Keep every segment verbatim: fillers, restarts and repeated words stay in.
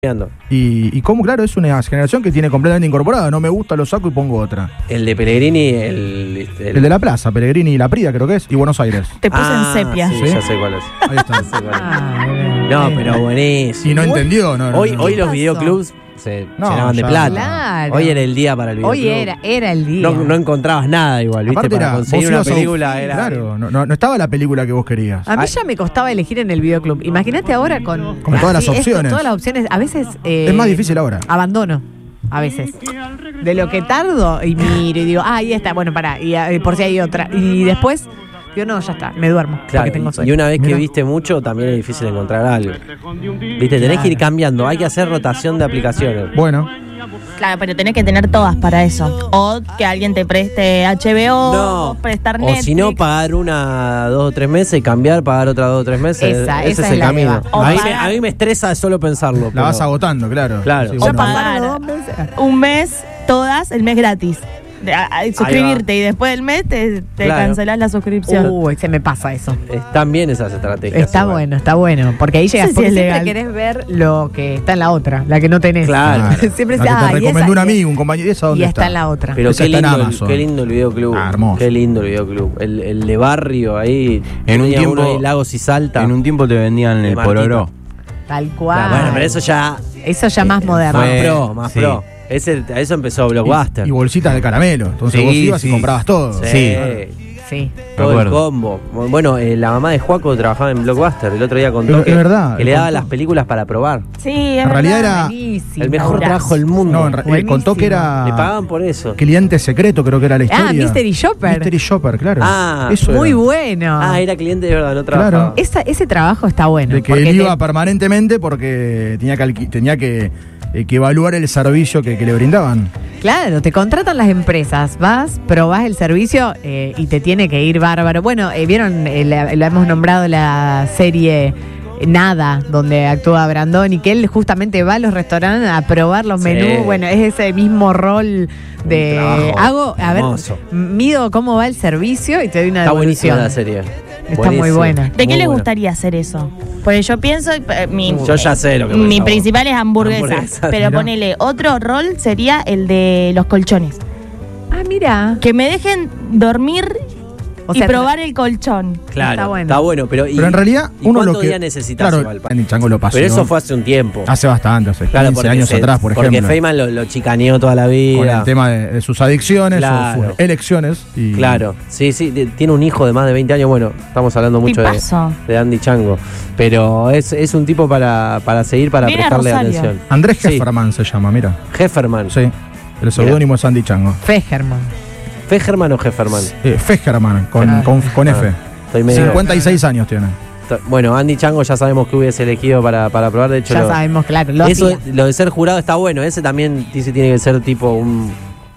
Y, y cómo, claro, es una generación que tiene completamente incorporada. No me gusta, lo saco y pongo otra. El de Pellegrini, el, el, el de la plaza, Pellegrini y La Prida, creo que es, y Buenos Aires. Te puse ah, en sepia. Sí, ¿Sí? ya sé cuál es. Ahí está. Ya sé cuál es. Ah, no, pero buenísimo. Y no entendió, ¿no? Hoy, no, hoy no. los videoclubs se No, llenaban de ya. plata. Claro. Hoy era el día para el videoclub. Hoy era, era el día. No, no encontrabas nada igual, ¿viste? Aparte Para era, conseguir vos una ibas a- película era... Claro, no, no, no estaba la película que vos querías. A mí Ay. ya me costaba elegir en el videoclub. Imagínate ahora con, Con todas las así, esto, opciones. todas las opciones. A veces. eh, Es más difícil ahora. Abandono. A veces. De lo que tardo y miro y digo, ah, ahí está. Bueno, pará. Y eh, por si hay otra. Y después, digo, no, ya está. Me duermo. Claro, porque tengo y sueño. una vez que Mira. viste mucho, también es difícil encontrar algo. Viste, tenés que ir cambiando, hay que hacer rotación de aplicaciones. Bueno, Claro, pero tenés que tener todas para eso. O que alguien te preste H B O, No, prestar o Netflix. si no, pagar una dos o tres meses y cambiar, pagar otra dos o tres meses. Esa, Ese esa es es el la camino. que va. O A mí, me, pagar- a mí me estresa solo pensarlo. la pero- vas agotando, claro. Claro. Sí, O bueno. pagar un mes, todas, el mes gratis. De- a- a- suscribirte y después del mes te, te Claro. cancelás la suscripción. Uy, se me pasa eso. Están bien esas estrategias. Está igual. bueno, está bueno. Porque ahí llegas. sé si Porque es siempre legal. querés ver lo que está en la otra, la que no tenés. Claro. Siempre La se que te ah, y recomendó esa- un amigo, un compañero. ¿Y esa dónde Y está? está en la otra. Pero Esa qué está en lindo, el, Amazon. qué lindo el videoclub. Ah, hermoso. Qué lindo el videoclub. El, el de barrio ahí. En un tenía tiempo- uno ahí, Lagos y Salta. En un tiempo te vendían De el Marquito. pororó. Tal cual. Claro, bueno, pero eso ya. Eso ya más moderno. Más Fue- pro, más sí. pro. Ese, eso empezó Blockbuster. Y, y bolsitas de caramelo. Entonces Sí, vos ibas y sí. comprabas todo. Sí. Sí. Sí. Todo el acuerdo. combo. Bueno, eh, la mamá de Juaco trabajaba en Blockbuster. El otro día contó Es- que, es verdad, que le daba contó. las películas para probar. Sí, es En realidad verdad. era- Buenísimo. El mejor Laurazo. trabajo del mundo. No, en ra- eh, Buenísimo. contó que era Le pagaban por eso. cliente secreto, creo que era la historia. Ah, Mystery Shopper. Mystery Shopper, claro. Ah, Eso Muy era. bueno. Ah, era cliente de verdad, no trabajaba. Claro. Esa- ese trabajo está bueno. De que porque él te- iba permanentemente porque tenía que, alqui- tenía que, eh, que evaluar el servicio que, que le brindaban. Claro, te contratan las empresas, vas, probás el servicio eh, y te tiene que ir bárbaro. Bueno, eh, vieron, eh, la, la hemos nombrado la serie Nada, donde actúa Brandon y que él justamente va a los restaurantes a probar los Sí. menús. Bueno, es ese mismo rol de trabajo hago, a ver, hermoso. mido cómo va el servicio y te doy una Está buenísima devolución. la serie. Está muy Buenísima. buena. ¿De qué Muy les buena. gustaría hacer eso? Porque yo pienso, eh, mi, Yo ya sé lo que mi pensaba. principal es hamburguesas, Hamburguesas, pero mirá. ponele, otro rol sería el de los colchones. Ah, mira. Que me dejen dormir O y sea, probar el colchón. Claro, Está bueno. está bueno, pero, y- Pero en realidad, ¿y uno cuántos lo que. días necesitas claro, igual? Andy Chango lo pasó. Pero eso fue hace un tiempo. Hace bastante, hace Claro, quince porque años se- atrás, por Porque ejemplo. Feynman lo, lo chicaneó toda la vida. Con el tema de, de sus adicciones Claro. o sus elecciones. Y Claro, sí, sí, de- tiene un hijo de más de veinte años. Bueno, estamos hablando mucho de, Tipazo. de Andy Chango. Pero es, es un tipo para, para seguir, para Viene a prestarle Rosario. atención. Andrés Sí. Hefferman se llama, mira. Hefferman. Sí. El seudónimo es Andy Chango. Fejerman. ¿Fejerman o Hefferman? Eh, Fejerman, con, Ah. con, con F. Ah, estoy medio- cincuenta y seis años tiene. Bueno, Andy Chango ya sabemos que hubiese elegido para, para probar. De hecho, Ya lo, sabemos, claro. Lo eso, hacía. lo de ser jurado está bueno. Ese también dice tiene que ser tipo un.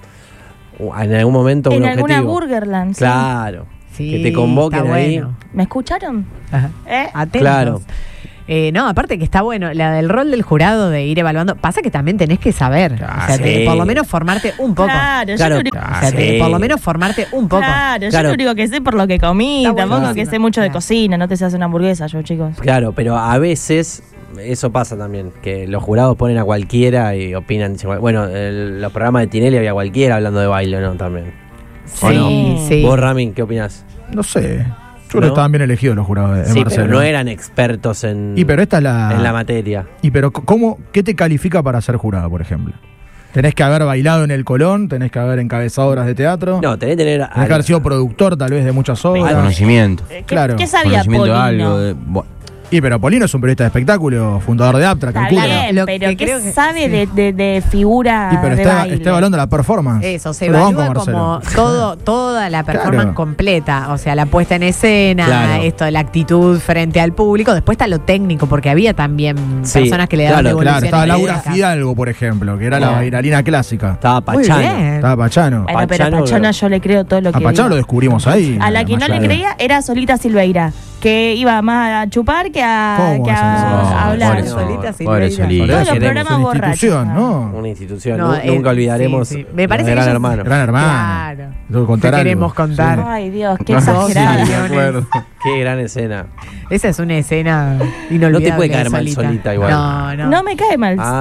En algún momento un En alguna objetivo. Burgerland. sí. Claro. Sí, que te convoquen está ahí. bueno. ¿Me escucharon? Ajá. ¿Eh? Atentos. Claro. Eh, no, aparte que está bueno, la del rol del jurado de ir evaluando. Pasa que también tenés que saber. o sea, sí. te- por lo menos formarte un poco. Claro, yo Claro. lo único- O sea, te- Sí. por lo menos formarte un poco. Claro, Claro. yo lo único que sé por lo que comí, Está tampoco buenísimo. que sé mucho de Claro. cocina, no te sé hacer una hamburguesa yo, chicos. Claro, pero a veces eso pasa también, que los jurados ponen a cualquiera y opinan. dicen, bueno, el- los programas de Tinelli había cualquiera hablando de baile, ¿no? También. ¿O Sí, no? sí. Vos, Ramin, ¿qué opinás? No sé. Yo creo ¿No? que estaban bien elegidos los jurados de, de Sí, Marcelo. pero no eran expertos en, Y pero esta es la. en la materia. Y pero ¿cómo, qué te califica para ser jurado, por ejemplo? ¿Tenés que haber bailado en el Colón? ¿Tenés que haber encabezado obras de teatro? No, tenés que tener. ¿Tenés que haber sido productor tal vez de muchas obras? Conocimiento. ¿Qué, Claro. ¿Qué sabía Conocimiento de Polino? algo. de- bu- Y pero Polino es un periodista de espectáculo, fundador de Aptra, Está calcula. bien, Lo pero que ¿qué creo que- sabe sí. de, de, de figura Y pero de está, baile? está evaluando la performance. Eso, se Lo banco, evalúa Marcelo. como todo, toda la performance Claro. completa. O sea, la puesta en escena, Claro. esto, la actitud frente al público. Después está lo técnico, porque había también Sí, personas que le daban claro, devoluciones. Claro, estaba Laura médicas. Fidalgo, por ejemplo, que era la Claro. bailarina clásica. Estaba Muy Pachano. bien. Estaba Pachano. Bueno, pero Pachano, a Pachano pero- yo le creo todo lo que A Pachano lo diga. descubrimos ahí. A la que no le Mayado. creía era Solita Silveira, que iba más a chupar que a, ¿Cómo que es eso? a, No, a hablar. pobre Solita Pobre Silveira. Solita. Todos los Queremos programas una borrachos. institución, ¿no? Una institución. No, Nu- eh, Nunca olvidaremos. sí, sí. Me parece Gran que ellos- Hermano. Gran hermano. Claro. Tengo que contar ¿Qué algo. queremos contar? Ay, Dios, qué Ah, sí, exagerada. me acuerdo. Qué gran escena. Esa es una escena inolvidable. No te puede caer de mal Solita igual. No, no. No me cae mal. Ah,